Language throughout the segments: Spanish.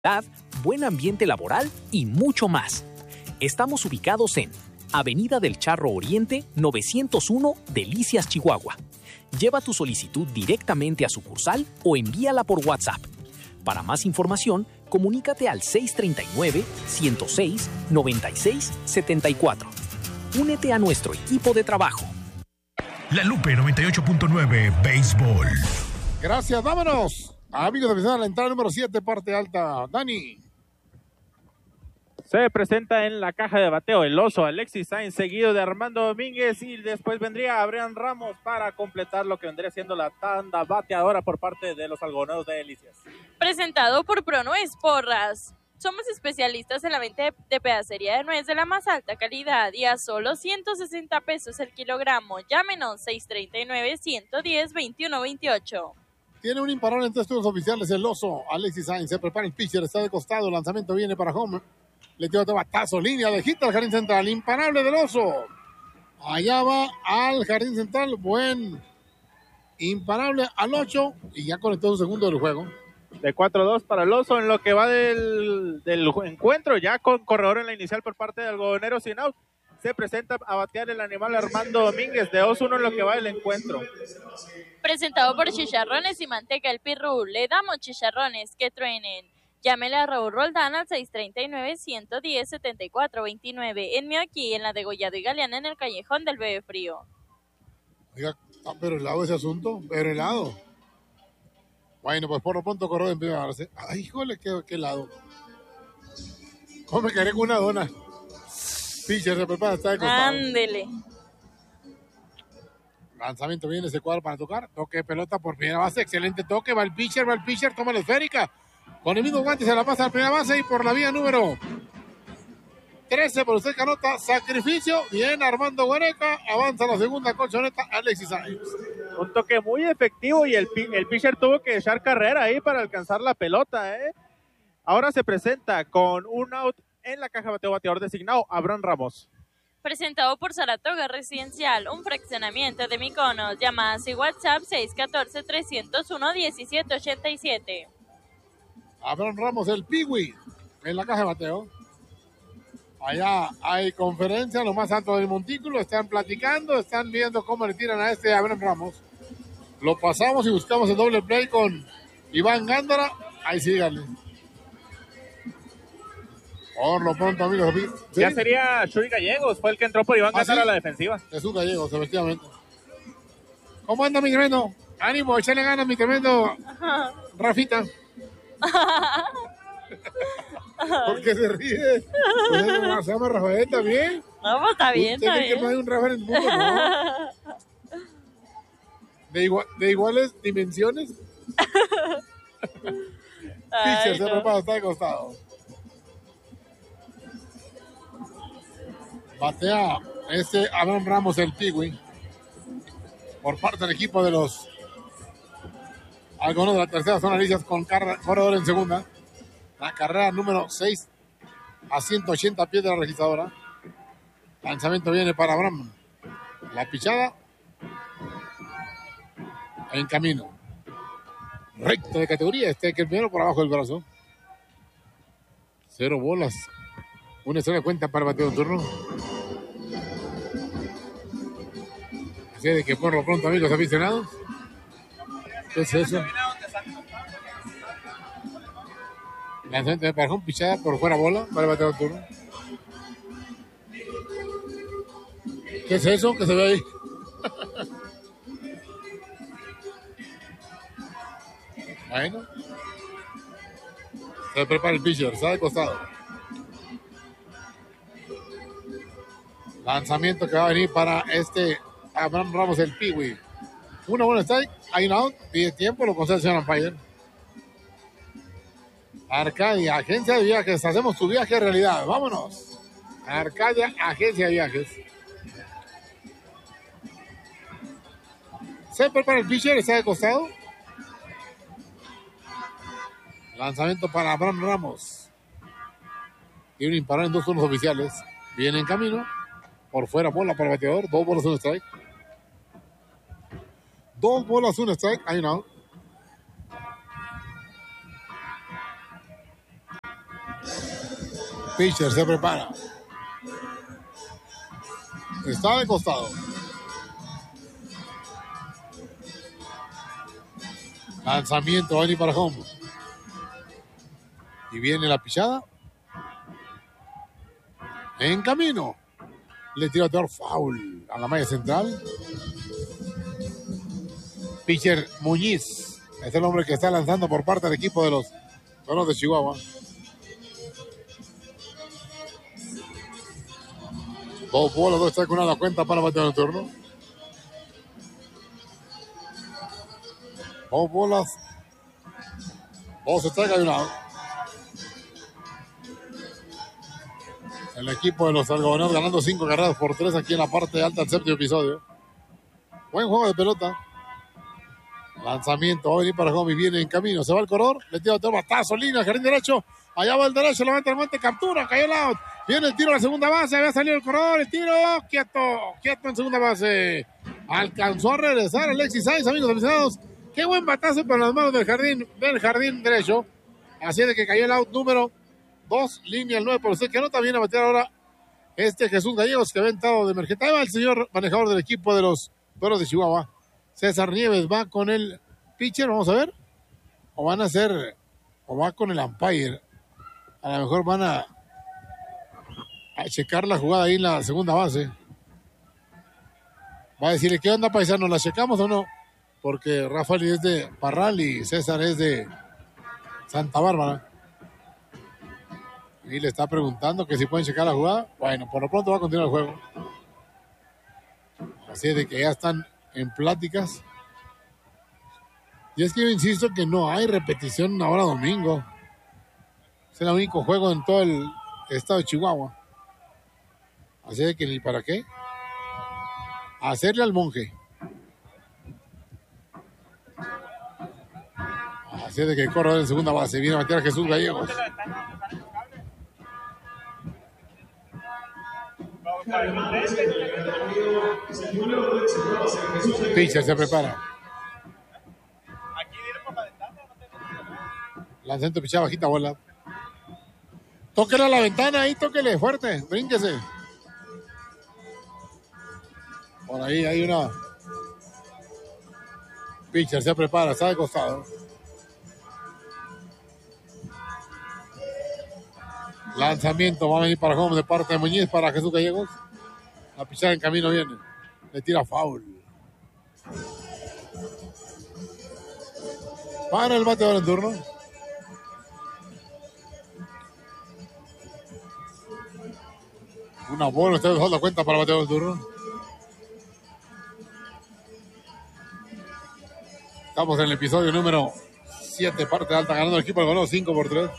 buen ambiente laboral y mucho más. Estamos ubicados en Avenida del Charro Oriente, 901, Delicias, Chihuahua. Lleva tu solicitud directamente a sucursal o envíala por WhatsApp. Para más información, comunícate al 639-106-9674. Únete a nuestro equipo de trabajo. La Lupe 98.9 Béisbol. Gracias, vámonos. Amigos de aficionados, la entrada número 7, parte alta. Dani. Se presenta en la caja de bateo el oso Alexis Sainz, seguido de Armando Domínguez, y después vendría Abraham Ramos para completar lo que vendría siendo la tanda bateadora por parte de los algodoneros de Delicias. Presentado por Pronuez Porras. Somos especialistas en la venta de pedacería de nuez de la más alta calidad y a solo 160 pesos el kilogramo. Llámenos 639-110-2128. Tiene un imparable en 3 turnos oficiales el oso Alexis Sainz. Se prepara el pitcher, está de costado, el lanzamiento viene para home. Le tira otro batazo, línea de hit al jardín central. Imparable del oso. Allá va al jardín central. Buen imparable al 8 y ya conectó un segundo del juego. De 4-2 para el oso en lo que va del encuentro, ya con corredor en la inicial por parte de algodoneros sin out. Se presenta a batear el animal Armando Domínguez, de 2-1 en lo que va del encuentro. Presentado por Chicharrones y Manteca El Pirru. Le damos chicharrones que truenen. Llámele a Raúl Roldán al 639-110-7429. Envío aquí en la Degollado y Galeana en el Callejón del Bebe Frío. Oiga, está pero helado ese asunto, pero helado. Bueno, pues por lo pronto corredor en primera base. Ay, híjole, qué helado. ¿Cómo me quedé con una dona? Pitcher se prepara, está de costado. Ándele. Lanzamiento viene ese cuadro para tocar. Toque de pelota por primera base. Excelente toque. Va el pitcher, toma la esférica. Con el mismo guante se la pasa a la primera base y por la vía número 13 por usted canota. Sacrificio. Bien Armando Guareca. Avanza la segunda colchoneta Alexis Sainz. Un toque muy efectivo y el pitcher tuvo que echar carrera ahí para alcanzar la pelota. Ahora se presenta con un out en la caja bateo bateador designado Abraham Ramos. Presentado por Saratoga Residencial, un fraccionamiento de Mykonos. Llamadas y WhatsApp 614-301-1787. Abraham Ramos, el Piwi, en la caja de bateo. Allá hay conferencia, lo más alto del montículo. Están platicando, están viendo cómo le tiran a este Abraham Ramos. Lo pasamos y buscamos el doble play con Iván Gándara. Ahí síganle. Por lo pronto, amigos. ¿Sí? Ya sería Chuy Gallegos, fue el que entró por Iván Gándara a la defensiva. Jesús Gallegos, efectivamente. ¿Cómo anda mi tremendo? Ánimo, échale ganas mi tremendo Rafita. ¿Por qué se ríe? Pues se llama Rafael también. No, pues está bien, ¿Usted está cree que bien. no hay un Rafael en el mundo? No. De iguales dimensiones. Pitcher se prepara, está de costado. Batea Abraham Ramos, el Piwi, por parte del equipo de los algodoneros de la tercera zona listas con corredor en segunda. La carrera número 6 a 180 pies de la registradora. Lanzamiento viene para Abraham. La pichada en camino. Recto de categoría. Que el primero por abajo del brazo. 0 bolas. Una sola cuenta para el bateo en turno. Así de que por lo pronto, amigos aficionados. ¿Qué es eso? Lanzamiento de Parjón, pichada por fuera bola para el bateo en turno. ¿Qué es eso que se ve ahí? Bueno. Se prepara el pitcher, está de costado. Lanzamiento que va a venir para Abraham Ramos, el Piwi. Una buena strike, hay un out, pide tiempo, lo concede el señor umpire. Arcadia, agencia de viajes, hacemos tu viaje realidad, vámonos. Arcadia, agencia de viajes. Se prepara el pitcher, está de costado. Lanzamiento para Abraham Ramos. Tiene un imparable en 2 turnos oficiales. Viene en camino. Por fuera, bola para el bateador. 2 bolas, 1 strike. 2 bolas, 1 strike. Hay un out. Pitcher se prepara. Está de costado. Lanzamiento, va a venir para home. Y viene la pichada. En camino. Le tira a foul a la malla central. Pitcher Muñiz. Es el hombre que está lanzando por parte del equipo de los Toros de Chihuahua. Dos bolas, dos está con una cuenta para batear el turno. Dos bolas. Dos strikes y una out. El equipo de los algodoneros ganando 5 carreras por 3 aquí en la parte alta del séptimo episodio. Buen juego de pelota. Lanzamiento, va a venir para home y viene en camino. Se va el corredor, le tira otro batazo, línea, jardín derecho. Allá va el derecho, levanta el monte, captura, cayó el out. Viene el tiro a la segunda base, había salido el corredor, el tiro, quieto en segunda base. Alcanzó a regresar Alexis Sainz, amigos aficionados. Qué buen batazo por las manos del jardín derecho. Así de que cayó el out número 2, línea el 9 por usted, que no también a batear ahora Jesús Gallegos, que había entrado de emergencia. Ahí va el señor manejador del equipo de los Toros de Chihuahua. César Nieves va con el pitcher, vamos a ver. O va con el umpire. A lo mejor van a checar la jugada ahí en la segunda base. Va a decirle, ¿qué onda, paisano? ¿La checamos o no? Porque Rafael es de Parral y César es de Santa Bárbara. Y le está preguntando que si pueden checar la jugada. Bueno, por lo pronto va a continuar el juego. Así es de que ya están en pláticas. Y es que yo insisto que no hay repetición ahora domingo. Es el único juego en todo el estado de Chihuahua. Así de que ni para qué. Hacerle al monje. Así de que el corredor en segunda base. Viene a batear a Jesús Gallegos. Pitcher se prepara. Lanzamiento, pichada, bajita bola. Tóquele a la ventana ahí, tóquele fuerte, brínquese. Por ahí hay una. Pitcher se prepara, está de costado. Lanzamiento, va a venir para home de parte de Muñiz para Jesús Gallegos. La pichada en camino viene. Le tira foul. Para el bateador en turno. Una bola, ustedes dejó la cuenta para el bateador en turno. Estamos en el episodio número 7, parte alta, ganando el equipo del Goleo 5-3.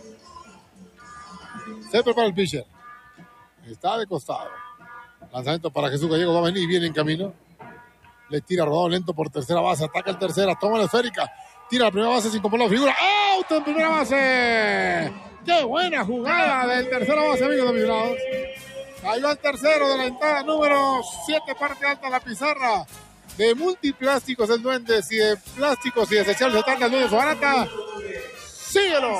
Se prepara el pitcher. Está de costado. Lanzamiento para Jesús Gallegos. Va a venir y viene en camino. Le tira rodado lento por tercera base. Ataca el tercera. Toma la esférica. Tira la primera base sin componer la figura. ¡Out en primera base! ¡Qué buena jugada del tercera base, amigos aficionados! Cayó el tercero de la entrada número 7, parte alta de la pizarra. De Multiplásticos el Duendes y de plásticos y desechables de Tartas Duendes Barata. ¡Síguelo!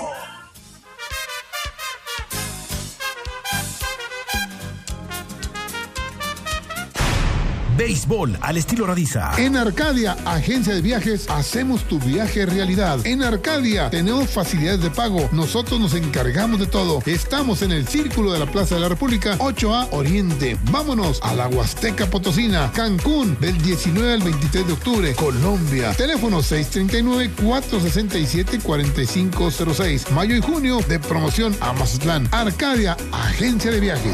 Béisbol al estilo Radiza. En Arcadia, agencia de viajes, hacemos tu viaje realidad. En Arcadia tenemos facilidades de pago. Nosotros nos encargamos de todo. Estamos en el Círculo de la Plaza de la República, 8A Oriente. Vámonos a la Huasteca Potosina, Cancún, del 19 al 23 de octubre. Colombia. Teléfono 639-467-4506. Mayo y junio de promoción a Mazatlán. Arcadia, agencia de viajes.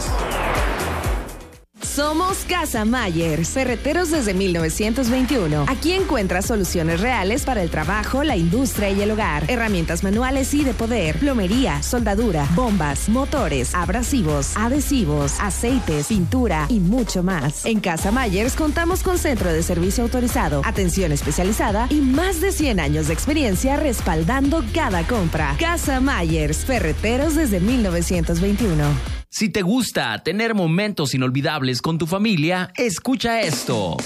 Somos Casa Myers, ferreteros desde 1921. Aquí encuentras soluciones reales para el trabajo, la industria y el hogar. Herramientas manuales y de poder, plomería, soldadura, bombas, motores, abrasivos, adhesivos, aceites, pintura y mucho más. En Casa Myers contamos con centro de servicio autorizado, atención especializada y más de 100 años de experiencia respaldando cada compra. Casa Myers, ferreteros desde 1921. Si te gusta tener momentos inolvidables con tu familia, escucha esto.